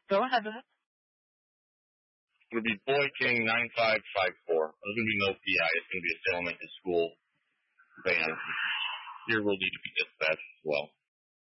Go ahead with it. It'll be Boy King 9554. There's going to be no PI. It's going to be a Salem School van. Here will need to be dispatched as well.